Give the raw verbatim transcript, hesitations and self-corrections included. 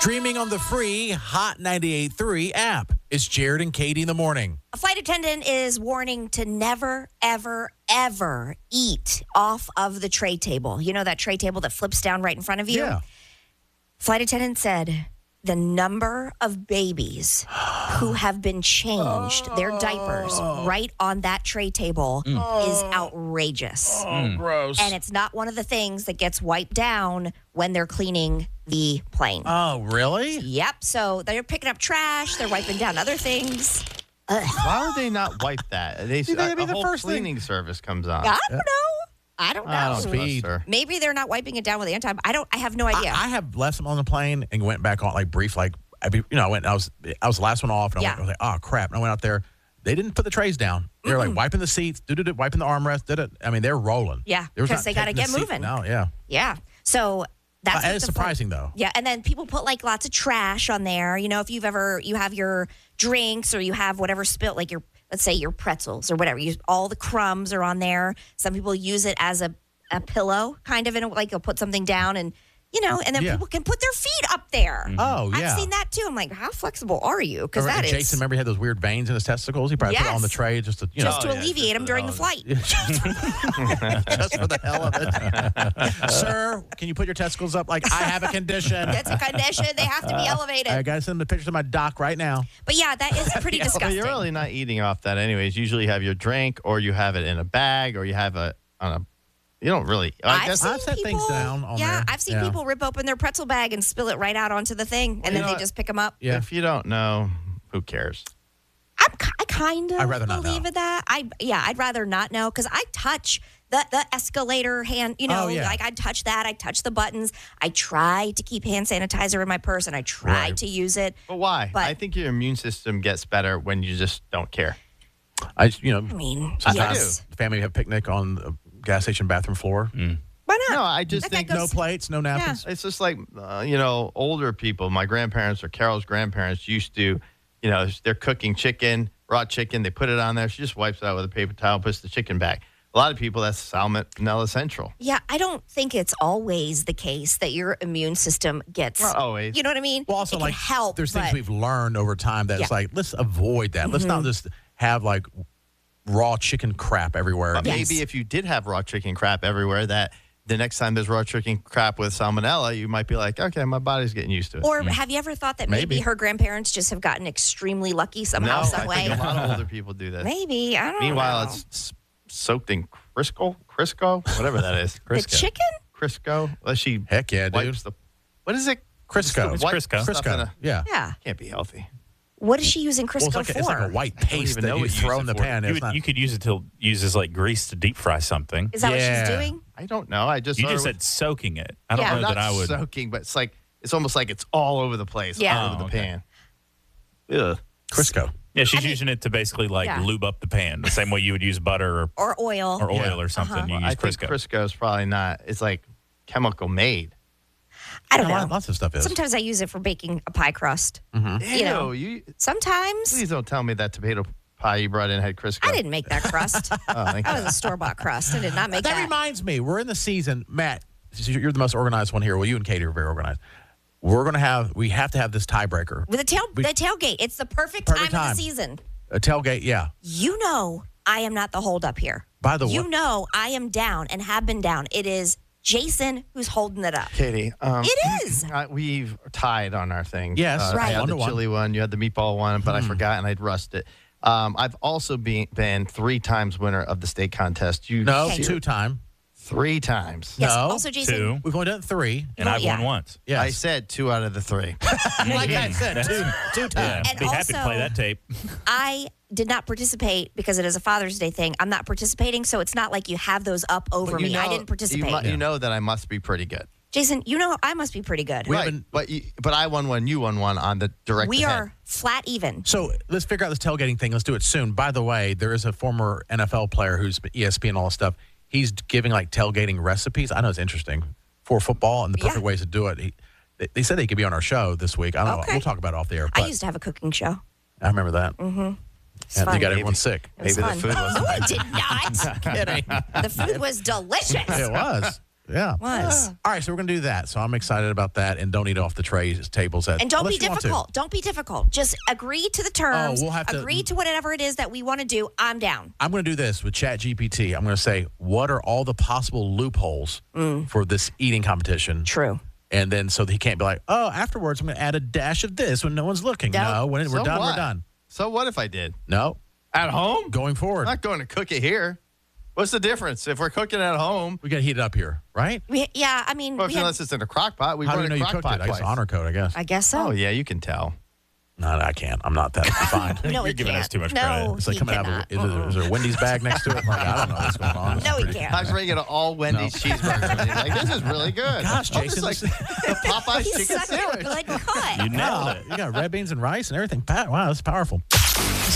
Streaming on the free Hot ninety-eight point three app. It's Jared and Katie in the morning. A flight attendant is warning to never, ever, ever eat off of the tray table. You know that tray table that flips down right in front of you? Yeah. Flight attendant said the number of babies who have been changed their diapers right on that tray table mm. is outrageous. Oh, mm. gross. And it's not one of the things that gets wiped down when they're cleaning the plane. Oh, really? Yep. So they're picking up trash. They're wiping down other things. Ugh. Why would they not wipe that? They, think that'd be a the whole first cleaning thing? service comes on. I don't know. I don't know. I don't Speed. trust her. Maybe they're not wiping it down with anti. I don't. I have no idea. I, I have left them on the plane and went back on like brief, like I, be- you know, I went. I was I was the last one off, and I, Yeah. went, I was like, oh crap! And I went out there. They didn't put the trays down. They were like wiping the seats, did it, wiping the armrest, did it. I mean, they're rolling. Yeah, There was 'cause not they gotta taking the get seat- moving. No, yeah. yeah. So that's Uh, what it's the surprising though. Yeah, and then people put like lots of trash on there. You know, if you've ever you have your drinks or you have whatever spilt, like your let's say your pretzels or whatever, you all the crumbs are on there. Some people use it as a a pillow, kind of, in like you'll put something down and, you know, and then Yeah. people can put their feet up there. Oh yeah. I've seen that too. I'm like, how flexible are you? Because Remember, that Jason, is remember he had those weird veins in his testicles? He probably put it on the Yes. tray just to, you know. just to Oh, yeah, alleviate just them the during the hell of flight. just for the hell of it. Sir, can you put your testicles up? Like, I have a condition. That's a condition. They have to be elevated. I got to send the pictures of my doc right now. But yeah, that is pretty But disgusting. you're really not eating off that anyways. Usually you have your drink or you have it in a bag or you have a on a you don't really I I've guess seen I've set people, things down on yeah, there. I've seen Yeah. people rip open their pretzel bag and spill it right out onto the thing, and you then know they what? just pick them up. Yeah. if you don't know, who cares? I'm, ki- I kind of I'd rather not believe know. in that. I yeah, I'd rather not know because I touch the the escalator hand. You know, Oh, yeah. like I touch that. I touch the buttons. I try to keep hand sanitizer in my purse, and I try Right. to use it. But why? But- I think your immune system gets better when you just don't care. I, you know, I mean, sometimes yes. the family have a picnic on the gas station bathroom floor. Why not? No, I just That guy think goes- No plates, no napkins. it's just like uh, you know, older people. My grandparents or Carol's grandparents used to, you know, they're cooking chicken, raw chicken. They put it on there. She just wipes it out with a paper towel, puts the chicken back. A lot of people, that's salmonella central. Yeah, I don't think it's always the case that your immune system gets. Not always. You know what I mean? Well, also, it can like, help. there's things but- we've learned over time that it's Yeah. like, let's avoid that. Let's not just have, like, raw chicken crap everywhere. But Yes. maybe if you did have raw chicken crap everywhere, that the next time there's raw chicken crap with salmonella, you might be like, okay, my body's getting used to it. Or have you ever thought that maybe, Maybe. her grandparents just have gotten extremely lucky somehow, no, some I way? think a lot of older people do that. Maybe I don't Meanwhile, know. it's s- soaked in Crisco, Crisco, whatever that is. the chicken. Crisco. Unless she Heck yeah, dude. wipes the. What is it? Crisco. It's Wipe Crisco. stuff in Crisco. a- Yeah. Yeah. Can't be healthy. What is she using Crisco Well, it's, like a, for? it's like a white paste even that know you what you throw use in it the for. pan. You, It's would, not, you could use it to use as like grease to deep fry something. Is that what Yeah. she's doing? I don't know. I just You saw just her said soaking it. I don't Yeah. know with- that not I would. soaking, but it's like it's almost like it's all over the place, Yeah. all over Oh, the okay. pan. Ugh. Crisco. Yeah, she's I mean- using it to basically like Yeah. lube up the pan, the same way you would use butter or, Or oil? or oil Yeah. or something. Uh-huh. You I use think Crisco. Crisco is probably not. It's like chemical made. I don't Yeah, know. Lots of stuff is. Sometimes I use it for baking a pie crust. Ew, You know. you Sometimes please don't tell me that tomato pie you brought in had Crisco. I didn't make that crust. Oh, thank That you. was a store bought crust. I did not make that that. reminds me, we're in the season. Matt, you're the most organized one here. Well, you and Katie are very organized. We're going to have, we have to have this tiebreaker. With the tail, We- the tailgate. It's the perfect, Perfect time, time. of the season. A tailgate, yeah. You know, I am not the holdup here. By the way, You know, I am down and have been down. It is Jason who's holding it up. Katie, um, It is. uh, we've tied on our thing. Yes. Uh, Right. I had One the to one. chili one, you had the meatball one, but I forgot and I'd rust it. Um, I've also been, been three times winner of the state contest. You no, Okay. two time. three times. Yes. No. Also, Jason. Two, We've only done three. and I've yeah. won once. Yes. I said two out of the three. like I said, two, two Yeah, times. And be happy to also- play that tape. I did not participate because it is a Father's Day thing. I'm not participating, so it's not like you have those up over But you me. I know- didn't participate. You, mu- you know that I must be pretty good. Jason, you know I must be pretty good. We right. haven't- But you, but I won one. You won one on the direct. We ahead. are flat even. So let's figure out this tailgating thing. Let's do it soon. By the way, there is a former N F L player who's E S P N and all this stuff. He's giving like tailgating recipes. I know it's interesting for football and the perfect Yeah. ways to do it. He, they, they said they could be on our show this week. I don't know. Okay. We'll talk about it off the air. But I used to have a cooking show. I remember that. Mm-hmm. It's And fun. you got everyone sick. It was Maybe fun. the food wasn't. No, it did not. Kidding. The food was delicious. It was. Yeah. Was. All right, so we're going to do that. So I'm excited about that, and don't eat off the trays, tables. At, And don't be unless you want to. difficult. Don't be difficult. Just agree to the terms. Oh, we'll have to- agree to whatever it is that we want to do. I'm down. I'm going to do this with Chat G P T. I'm going to say, what are all the possible loopholes for this eating competition? True. And then so that he can't be like, oh, afterwards, I'm going to add a dash of this when no one's looking. No. No, when we're So done, what? we're done. So what if I did? No, At home? going forward. I'm not going to cook it here. What's the difference? If we're cooking at home, We got to heat it up here, right? We, yeah, I mean, well, we if, had- unless it's in a crock pot, we How do run you know a you crock cooked pot it? I guess twice. honor code, I guess. I guess so. Oh, yeah, you can tell. No, no, I can't. I'm not that refined. No, You're he giving can't. us too much no, credit. It's like he coming out cannot. of a, is, there, is there a Wendy's bag next to it? Like, I don't know what's going on. This No, is he pretty- can't. I was bringing an all Wendy's cheeseburger. And he's like, this is really good. Gosh, Oh, this Jason, is this- like the Popeyes He's chicken such a sandwich. good cut. You nailed Wow, it. you got red beans and rice and everything. Pat, wow, that's powerful.